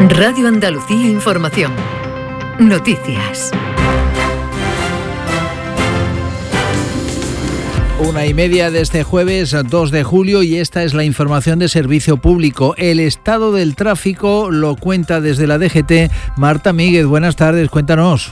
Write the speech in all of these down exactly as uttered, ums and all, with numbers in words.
Radio Andalucía Información. Noticias. Una y media de este jueves dos de julio y esta es la información de servicio público. El estado del tráfico lo cuenta desde la D G T. Marta Míguez, buenas tardes, cuéntanos.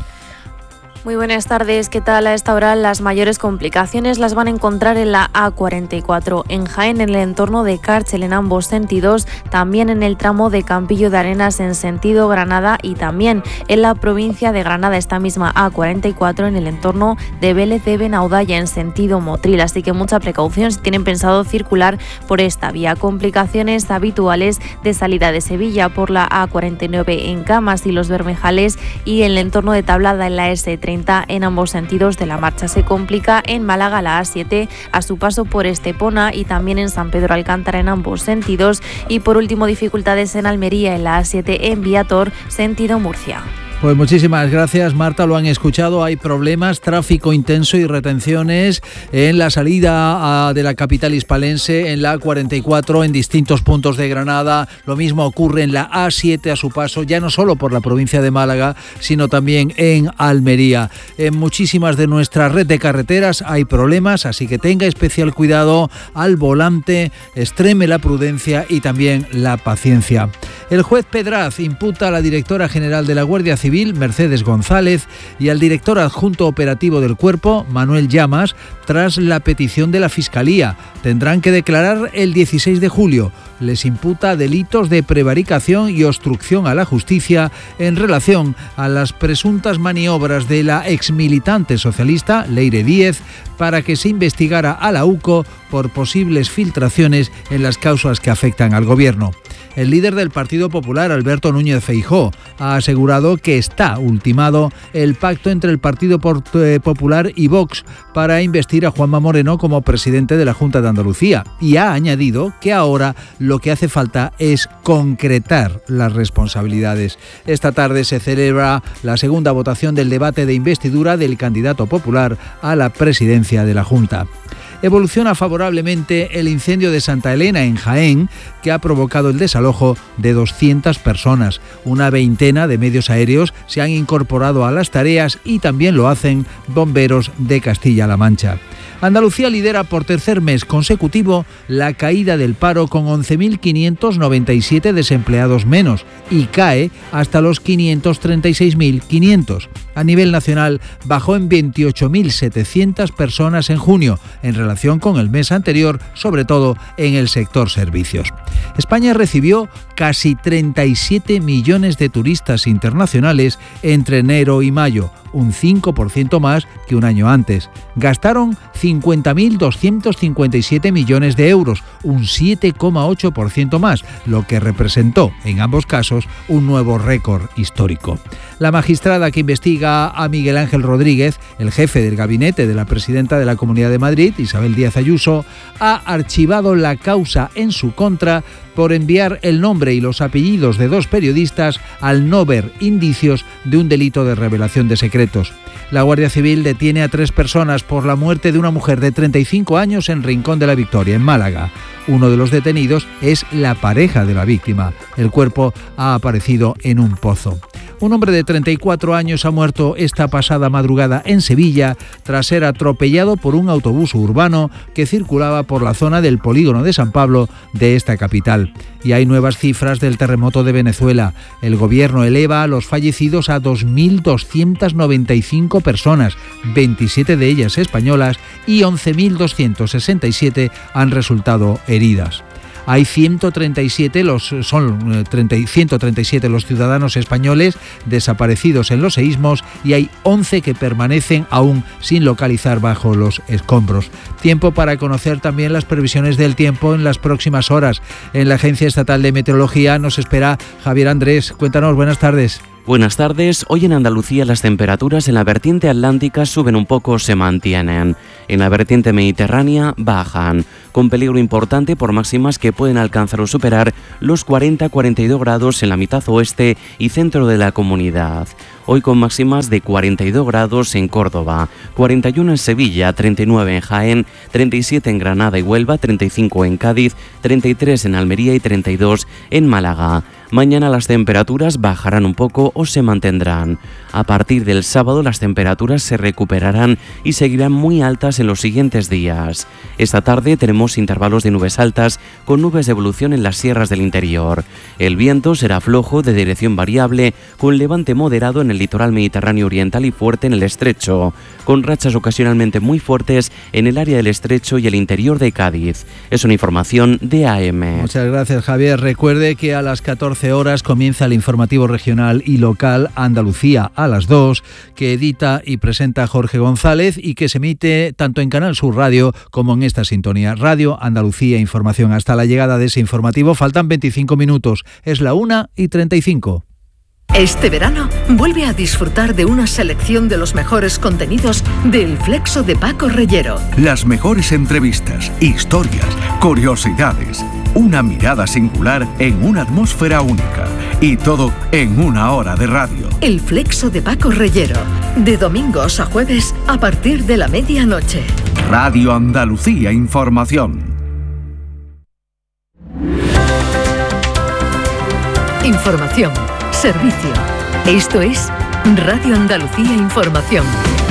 Muy buenas tardes, ¿qué tal? A esta hora las mayores complicaciones las van a encontrar en la A cuarenta y cuatro, en Jaén, en el entorno de Cárcel en ambos sentidos, también en el tramo de Campillo de Arenas en sentido Granada y también en la provincia de Granada, esta misma A cuarenta y cuatro en el entorno de Vélez de Benaudalla en sentido Motril, así que mucha precaución si tienen pensado circular por esta vía. Complicaciones habituales de salida de Sevilla por la A cuarenta y nueve en Camas y Los Bermejales y en el entorno de Tablada en la ese treinta en ambos sentidos de la marcha. Se complica en Málaga la A siete a su paso por Estepona y también en San Pedro Alcántara en ambos sentidos y por último dificultades en Almería en la A siete en Viator sentido Murcia. Pues muchísimas gracias, Marta, lo han escuchado, hay problemas, tráfico intenso y retenciones en la salida a, de la capital hispalense, en la A cuarenta y cuatro, en distintos puntos de Granada. Lo mismo ocurre en la A siete a su paso, ya no solo por la provincia de Málaga, sino también en Almería. En muchísimas de nuestras red de carreteras hay problemas, así que tenga especial cuidado al volante, extreme la prudencia y también la paciencia. El juez Pedraz imputa a la directora general de la Guardia Civil, Mercedes González, y al director adjunto operativo del Cuerpo, Manuel Llamas, tras la petición de la Fiscalía. Tendrán que declarar el dieciséis de julio. Les imputa delitos de prevaricación y obstrucción a la justicia en relación a las presuntas maniobras de la exmilitante socialista Leire Díez para que se investigara a la U C O por posibles filtraciones en las causas que afectan al gobierno. El líder del Partido Popular, Alberto Núñez Feijóo, ha asegurado que está ultimado el pacto entre el Partido Popular y Vox para investir a Juanma Moreno como presidente de la Junta de Andalucía y ha añadido que ahora lo que hace falta es concretar las responsabilidades. Esta tarde se celebra la segunda votación del debate de investidura del candidato popular a la presidencia de la Junta. Evoluciona favorablemente el incendio de Santa Elena en Jaén, que ha provocado el desalojo de doscientas personas. Una veintena de medios aéreos se han incorporado a las tareas y también lo hacen bomberos de Castilla-La Mancha. Andalucía lidera por tercer mes consecutivo la caída del paro con once mil quinientos noventa y siete desempleados menos y cae hasta los quinientos treinta y seis mil quinientos. A nivel nacional bajó en veintiocho mil setecientas personas en junio en relación con el mes anterior, sobre todo en el sector servicios. España recibió casi treinta y siete millones de turistas internacionales entre enero y mayo, un cinco por ciento más que un año antes. Gastaron cincuenta mil doscientos cincuenta y siete millones de euros, un siete coma ocho por ciento más, lo que representó, en ambos casos, un nuevo récord histórico. La magistrada que investiga a Miguel Ángel Rodríguez, el jefe del gabinete de la presidenta de la Comunidad de Madrid, Isabel Díaz Ayuso, ha archivado la causa en su contra por enviar el nombre y los apellidos de dos periodistas al no ver indicios de un delito de revelación de secretos. La Guardia Civil detiene a tres personas por la muerte de una mujer de treinta y cinco años en Rincón de la Victoria, en Málaga. Uno de los detenidos es la pareja de la víctima. El cuerpo ha aparecido en un pozo. Un hombre de treinta y cuatro años ha muerto esta pasada madrugada en Sevilla tras ser atropellado por un autobús urbano que circulaba por la zona del polígono de San Pablo de esta capital. Y hay nuevas cifras del terremoto de Venezuela. El gobierno eleva a los fallecidos a dos mil doscientas noventa y cinco personas, veintisiete de ellas españolas, y once mil doscientas sesenta y siete han resultado heridas. Hay ciento treinta y siete los, son ciento treinta y siete los ciudadanos españoles desaparecidos en los seísmos y hay once que permanecen aún sin localizar bajo los escombros. Tiempo para conocer también las previsiones del tiempo en las próximas horas. En la Agencia Estatal de Meteorología nos espera Javier Andrés. Cuéntanos, buenas tardes. Buenas tardes. Hoy en Andalucía las temperaturas en la vertiente atlántica suben un poco o se mantienen. En la vertiente mediterránea bajan, con peligro importante por máximas que pueden alcanzar o superar los cuarenta a cuarenta y dos grados en la mitad oeste y centro de la comunidad. Hoy con máximas de cuarenta y dos grados en Córdoba, cuarenta y uno en Sevilla, treinta y nueve en Jaén, treinta y siete en Granada y Huelva, treinta y cinco en Cádiz, treinta y tres en Almería y treinta y dos en Málaga. Mañana las temperaturas bajarán un poco o se mantendrán. A partir del sábado las temperaturas se recuperarán y seguirán muy altas en los siguientes días. Esta tarde tenemos intervalos de nubes altas con nubes de evolución en las sierras del interior. El viento será flojo de dirección variable con levante moderado en el litoral mediterráneo oriental y fuerte en el estrecho, con rachas ocasionalmente muy fuertes en el área del estrecho y el interior de Cádiz. Es una información de A M. Muchas gracias, Javier. Recuerde que a las catorce horas comienza el informativo regional y local Andalucía a las dos, que edita y presenta Jorge González y que se emite tanto en Canal Sur Radio como en esta sintonía. Radio Andalucía Información. Hasta la llegada de ese informativo faltan veinticinco minutos. Es la una y treinta y cinco. Este verano vuelve a disfrutar de una selección de los mejores contenidos del Flexo de Paco Reyero. Las mejores entrevistas, historias, curiosidades, una mirada singular en una atmósfera única y todo en una hora de radio. El Flexo de Paco Reyero, de domingos a jueves a partir de la medianoche. Radio Andalucía Información. Información. Servicio. Esto es Radio Andalucía Información.